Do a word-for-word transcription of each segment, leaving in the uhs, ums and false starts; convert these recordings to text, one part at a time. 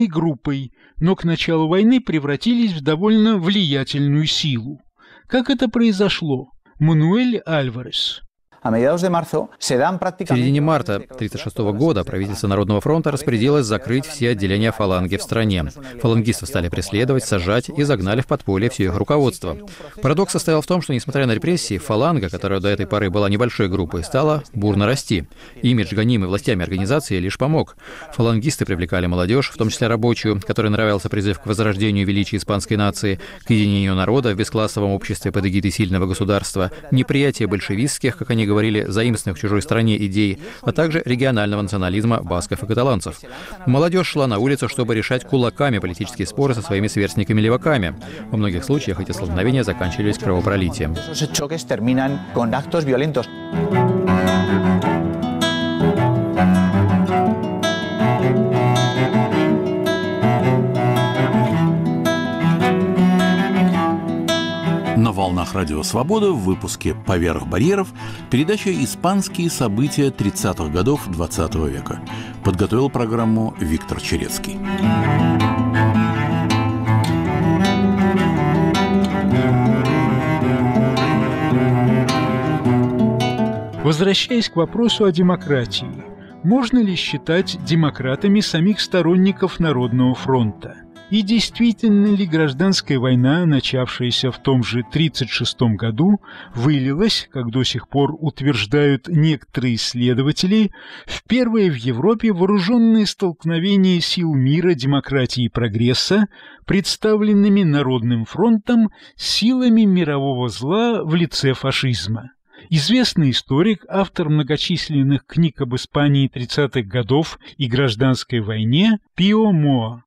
группой, но к началу войны превратились в довольно влиятельную силу. Как это произошло? Мануэль Альварес. В середине марта тысяча девятьсот тридцать шестого года правительство Народного фронта распорядилось закрыть все отделения фаланги в стране. Фалангистов стали преследовать, сажать и загнали в подполье все их руководство. Парадокс состоял в том, что, несмотря на репрессии, фаланга, которая до этой поры была небольшой группой, стала бурно расти. Имидж, гонимый властями организации, лишь помог. Фалангисты привлекали молодежь, в том числе рабочую, которой нравился призыв к возрождению величия испанской нации, к единению народа в бесклассовом обществе под эгидой сильного государства, неприятие большевистских, как они говорили, заимствованных в чужой стране идей, а также регионального национализма басков и каталанцев. Молодежь шла на улицу, чтобы решать кулаками политические споры со своими сверстниками-леваками. Во многих случаях эти столкновения заканчивались кровопролитием. На волнах Радио Свобода в выпуске «Поверх барьеров» передача «Испанские события тридцатых годов двадцатого века». Подготовил программу Виктор Черецкий. Возвращаясь к вопросу о демократии, можно ли считать демократами самих сторонников Народного фронта? И действительно ли гражданская война, начавшаяся в том же тридцать шестом году, вылилась, как до сих пор утверждают некоторые исследователи, в первое в Европе вооруженное столкновение сил мира, демократии и прогресса, представленными Народным фронтом, с силами мирового зла в лице фашизма? Известный историк, автор многочисленных книг об Испании тридцатых годов и гражданской войне Пио Моа.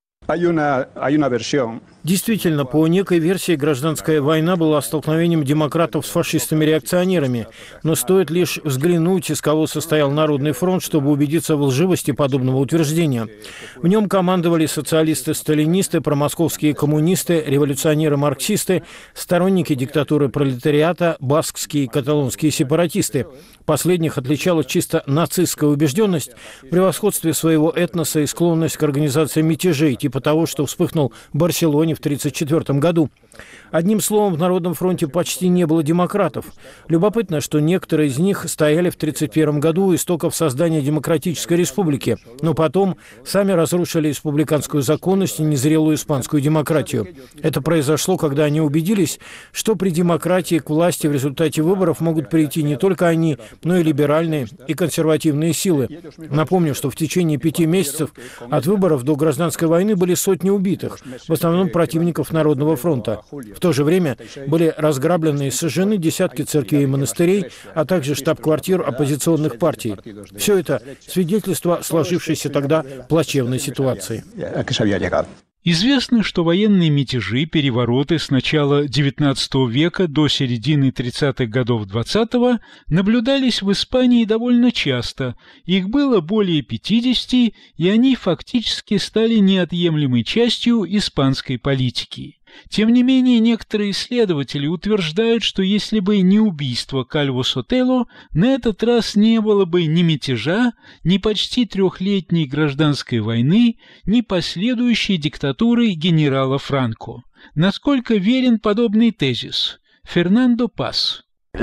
Действительно, по некой версии, гражданская война была столкновением демократов с фашистами-реакционерами. Но стоит лишь взглянуть, из кого состоял Народный фронт, чтобы убедиться в лживости подобного утверждения. В нем командовали социалисты-сталинисты, промосковские коммунисты, революционеры-марксисты, сторонники диктатуры пролетариата, баскские и каталонские сепаратисты. Последних отличала чисто нацистская убежденность в превосходстве своего этноса и склонность к организации мятежей, типа того, что вспыхнул в Барселоне в тысяча девятьсот тридцать четвёртом году. Одним словом, в Народном фронте почти не было демократов. Любопытно, что некоторые из них стояли в тридцать первом году у истоков создания демократической республики, но потом сами разрушили республиканскую законность и незрелую испанскую демократию. Это произошло, когда они убедились, что при демократии к власти в результате выборов могут прийти не только они, но и либеральные и консервативные силы. Напомню, что в течение пяти месяцев от выборов до гражданской войны были сотни убитых, в основном противников Народного фронта. В то же время были разграблены и сожжены десятки церквей и монастырей, а также штаб-квартир оппозиционных партий. Все это свидетельство сложившейся тогда плачевной ситуации. Известно, что военные мятежи, перевороты с начала девятнадцатого века до середины тридцатых годов двадцатого наблюдались в Испании довольно часто. Их было более пятидесяти, и они фактически стали неотъемлемой частью испанской политики. Тем не менее, некоторые исследователи утверждают, что если бы не убийство Кальво Сотело, на этот раз не было бы ни мятежа, ни почти трехлетней гражданской войны, ни последующей диктатуры генерала Франко. Насколько верен подобный тезис? Фернандо Пас.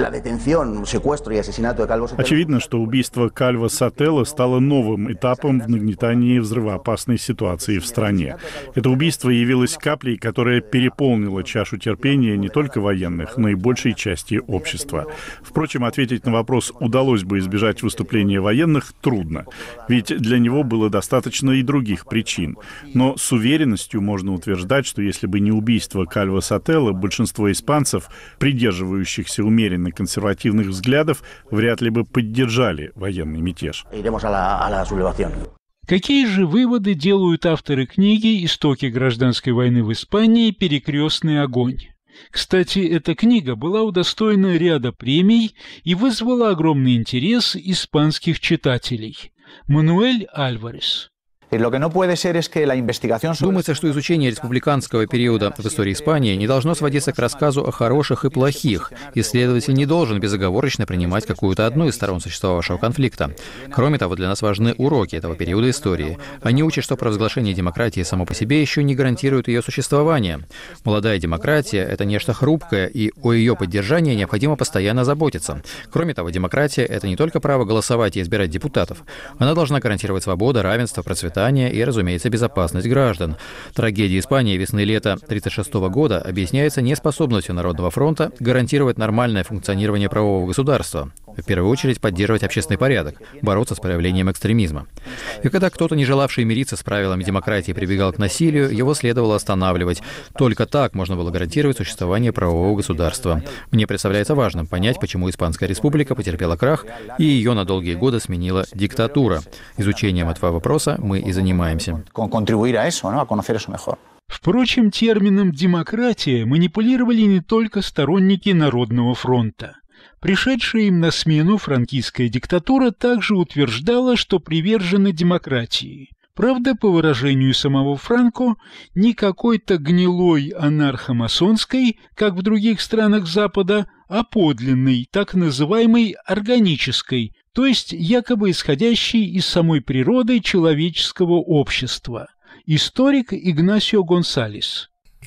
Очевидно, что убийство Кальво Сотело стало новым этапом в нагнетании взрывоопасной ситуации в стране. Это убийство явилось каплей, которая переполнила чашу терпения не только военных, но и большей части общества. Впрочем, ответить на вопрос, удалось бы избежать выступления военных, трудно, ведь для него было достаточно и других причин. Но с уверенностью можно утверждать, что если бы не убийство Кальво Сотело, большинство испанцев, придерживающихся умеренных консервативных взглядов, вряд ли бы поддержали военный мятеж. Какие же выводы делают авторы книги «Истоки гражданской войны в Испании. Перекрестный огонь»? Кстати, эта книга была удостоена ряда премий и вызвала огромный интерес испанских читателей. Мануэль Альварес. Думается, что изучение республиканского периода в истории Испании не должно сводиться к рассказу о хороших и плохих. Исследователь не должен безоговорочно принимать какую-то одну из сторон существовавшего конфликта. Кроме того, для нас важны уроки этого периода истории. Они учат, что провозглашение демократии само по себе еще не гарантирует ее существование. Молодая демократия — это нечто хрупкое, и о ее поддержании необходимо постоянно заботиться. Кроме того, демократия — это не только право голосовать и избирать депутатов. Она должна гарантировать свободу, равенство, процветание и, разумеется, безопасность граждан. Трагедия Испании весны-лета тысяча девятьсот тридцать шестого года объясняется неспособностью Народного фронта гарантировать нормальное функционирование правового государства, в первую очередь поддерживать общественный порядок, бороться с проявлением экстремизма. И когда кто-то, не желавший мириться с правилами демократии, прибегал к насилию, его следовало останавливать. Только так можно было гарантировать существование правового государства. Мне представляется важным понять, почему Испанская республика потерпела крах, и ее на долгие годы сменила диктатура. Изучением этого вопроса мы и занимаемся. Впрочем, термином «демократия» манипулировали не только сторонники Народного фронта. Пришедшая им на смену франкистская диктатура также утверждала, что привержена демократии. Правда, по выражению самого Франко, не какой-то гнилой анархо-масонской, как в других странах Запада, а подлинной, так называемой органической, то есть якобы исходящей из самой природы человеческого общества. Историк Игнасио Гонсалес.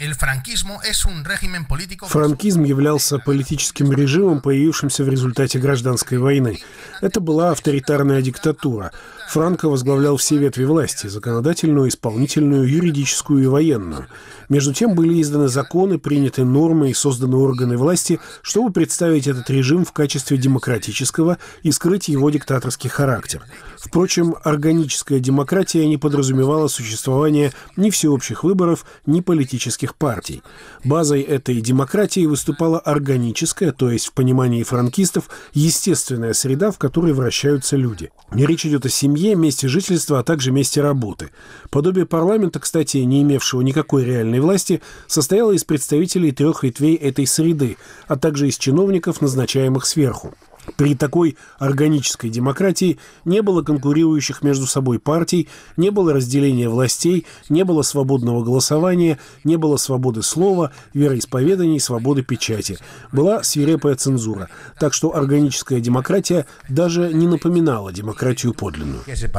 Франкизм являлся политическим режимом, появившимся в результате гражданской войны. Это была авторитарная диктатура. Франко возглавлял все ветви власти – законодательную, исполнительную, юридическую и военную. Между тем были изданы законы, приняты нормы и созданы органы власти, чтобы представить этот режим в качестве демократического и скрыть его диктаторский характер. Впрочем, органическая демократия не подразумевала существование ни всеобщих выборов, ни политических партий. Базой этой демократии выступала органическая, то есть в понимании франкистов, естественная среда, в которой вращаются люди. Речь идет о семье, месте жительства, а также месте работы. Подобие парламента, кстати, не имевшего никакой реальной власти, состояло из представителей трех ветвей этой среды, а также из чиновников, назначаемых сверху. При такой органической демократии не было конкурирующих между собой партий, не было разделения властей, не было свободного голосования, не было свободы слова, вероисповеданий, свободы печати. Была свирепая цензура. Так что органическая демократия даже не напоминала демократию подлинную.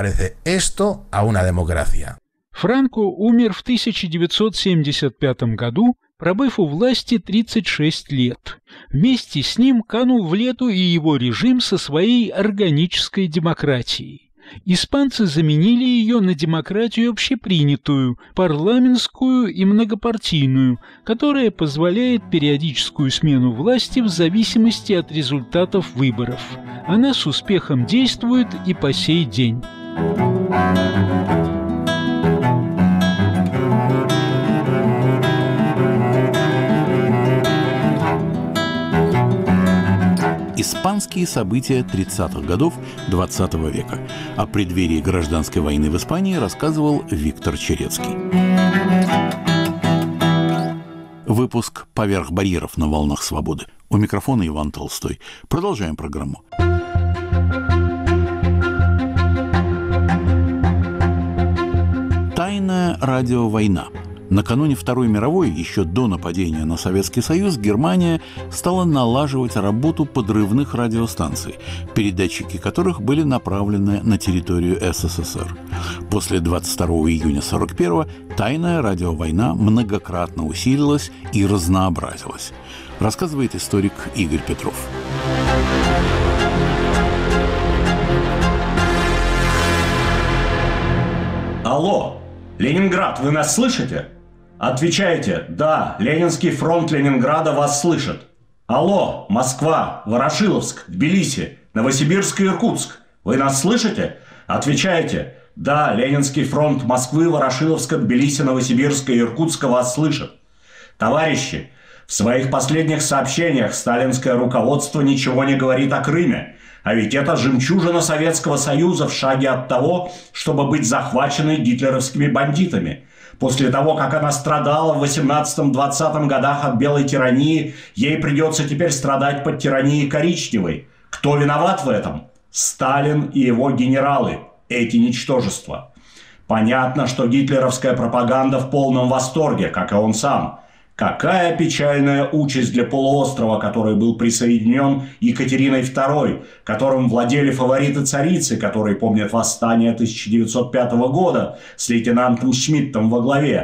Франко умер в тысяча девятьсот семьдесят пятом году, пробыв у власти тридцать шесть лет. Вместе с ним канул в лету и его режим со своей органической демократией. Испанцы заменили ее на демократию общепринятую, парламентскую и многопартийную, которая позволяет периодическую смену власти в зависимости от результатов выборов. Она с успехом действует и по сей день. Испанские события тридцатых годов двадцатого века. О преддверии гражданской войны в Испании рассказывал Виктор Черецкий. Выпуск «Поверх барьеров» на волнах свободы. У микрофона Иван Толстой. Продолжаем программу. Тайная радиовойна. Накануне Второй мировой, еще до нападения на Советский Союз, Германия стала налаживать работу подрывных радиостанций, передатчики которых были направлены на территорию СССР. После двадцать второго июня сорок первого тайная радиовойна многократно усилилась и разнообразилась, рассказывает историк Игорь Петров. Алло, Ленинград, вы нас слышите? Отвечайте: да, Ленинский фронт Ленинграда вас слышит. Алло, Москва, Ворошиловск, Тбилиси, Новосибирск и Иркутск, вы нас слышите? Отвечайте: да, Ленинский фронт Москвы, Ворошиловска, Тбилиси, Новосибирска и Иркутска вас слышит. Товарищи, в своих последних сообщениях сталинское руководство ничего не говорит о Крыме. А ведь это жемчужина Советского Союза в шаге от того, чтобы быть захваченной гитлеровскими бандитами. После того, как она страдала в восемнадцатом-двадцатом годах от белой тирании, ей придется теперь страдать под тиранией коричневой. Кто виноват в этом? Сталин и его генералы, эти ничтожества. Понятно, что гитлеровская пропаганда в полном восторге, как и он сам. Какая печальная участь для полуострова, который был присоединен Екатериной второй, которым владели фавориты царицы, которые помнят восстание тысяча девятьсот пятого года с лейтенантом Шмидтом во главе.